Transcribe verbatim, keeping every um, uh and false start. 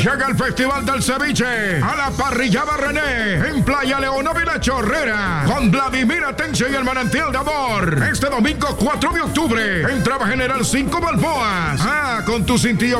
Llega el Festival del Ceviche a la Parrillada René en Playa Leonova y La Chorrera con Vladimir Atencio y el Manantial de Amor. Este domingo cuatro de octubre, entrada general cinco Balboas. Ah, con tu cintillo